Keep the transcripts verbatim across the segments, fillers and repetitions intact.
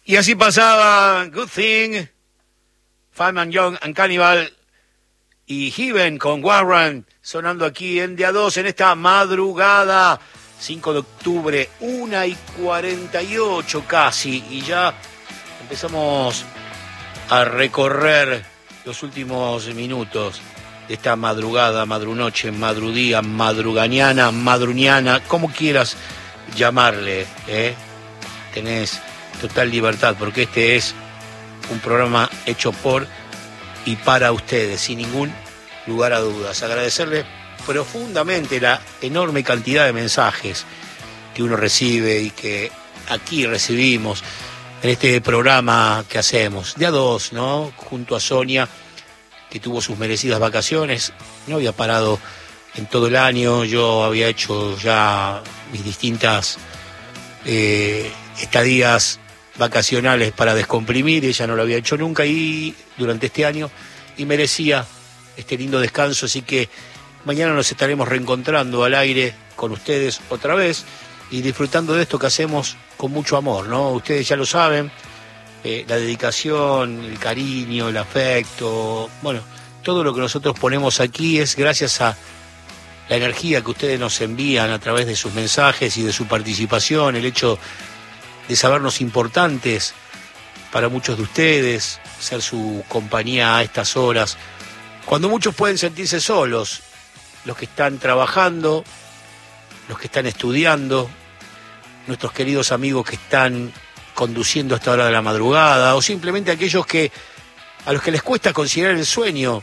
Y así pasaba Good Thing, Fireman Young and Cannibal y Heaven con Warren, sonando aquí en Día dos en esta madrugada, cinco de octubre, una y cuarenta y ocho casi, y ya empezamos a recorrer los últimos minutos de esta madrugada, madrunoche, madrudía, madrugañana, madruñana, como quieras llamarle, ¿eh? Tenés total libertad, porque este es un programa hecho por y para ustedes, sin ningún lugar a dudas. Agradecerles profundamente la enorme cantidad de mensajes que uno recibe y que aquí recibimos en este programa que hacemos, de a dos, ¿no? Junto a Sonia, que tuvo sus merecidas vacaciones, no había parado en todo el año, yo había hecho ya mis distintas eh, estadías vacacionales para descomprimir, ella no lo había hecho nunca y durante este año, y merecía este lindo descanso, así que mañana nos estaremos reencontrando al aire con ustedes otra vez y disfrutando de esto que hacemos con mucho amor, ¿no? Ustedes ya lo saben, eh, la dedicación, el cariño, el afecto, bueno, todo lo que nosotros ponemos aquí es gracias a la energía que ustedes nos envían a través de sus mensajes y de su participación, el hecho de sabernos importantes para muchos de ustedes, ser su compañía a estas horas, cuando muchos pueden sentirse solos, los que están trabajando, los que están estudiando, nuestros queridos amigos que están conduciendo a esta hora de la madrugada, o simplemente aquellos que a los que les cuesta considerar el sueño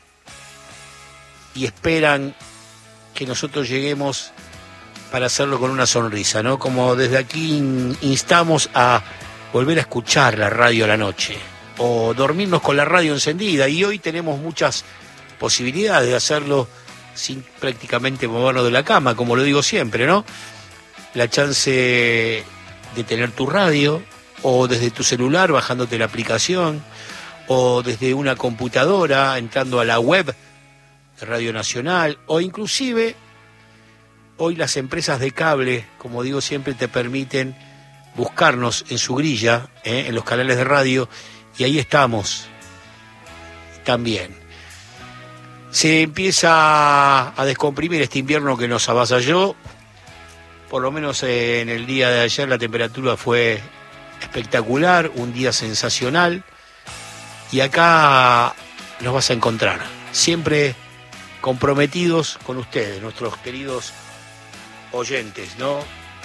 y esperan que nosotros lleguemos para hacerlo con una sonrisa, ¿no? Como desde aquí instamos a volver a escuchar la radio a la noche o dormirnos con la radio encendida, y hoy tenemos muchas posibilidades de hacerlo sin prácticamente movernos de la cama, como lo digo siempre, ¿no? La chance de tener tu radio, o desde tu celular bajándote la aplicación, o desde una computadora entrando a la web de Radio Nacional, o inclusive hoy las empresas de cable, como digo siempre, te permiten buscarnos en su grilla, ¿eh? En los canales de radio, y ahí estamos también. Se empieza a descomprimir este invierno que nos avasalló. Por lo menos en el día de ayer la temperatura fue espectacular, un día sensacional, y acá nos vas a encontrar, siempre comprometidos con ustedes, nuestros queridos oyentes, ¿no?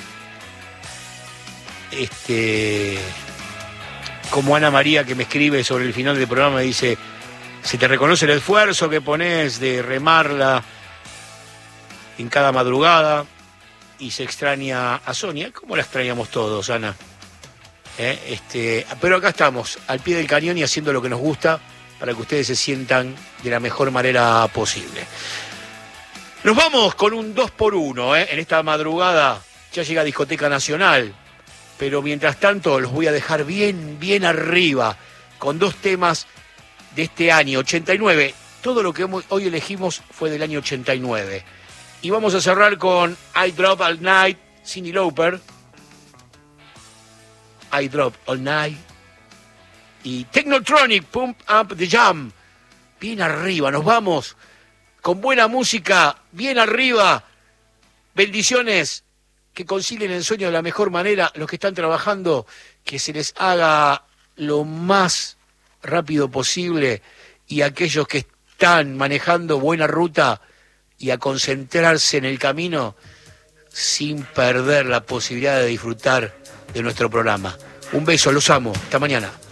Este, como Ana María, que me escribe sobre el final del programa, dice: se te reconoce el esfuerzo que pones de remarla en cada madrugada, y se extraña a Sonia. ¿Cómo la extrañamos todos, Ana? ¿Eh? Este, pero acá estamos, al pie del cañón y haciendo lo que nos gusta para que ustedes se sientan de la mejor manera posible. Nos vamos con un dos por uno, ¿eh? En esta madrugada ya llega Discoteca Nacional, pero mientras tanto los voy a dejar bien, bien arriba con dos temas de este año, ochenta y nueve. Todo lo que hoy elegimos fue del año ochenta y nueve. Y vamos a cerrar con I Drop All Night, Cyndi Lauper. I Drop All Night. Y Technotronic, Pump Up the Jam. Bien arriba, nos vamos con buena música, bien arriba. Bendiciones, que concilien el sueño de la mejor manera. Los que están trabajando, que se les haga lo más rápido posible. Y aquellos que están manejando buena ruta, y a concentrarse en el camino sin perder la posibilidad de disfrutar de nuestro programa. Un beso, los amo. Hasta mañana.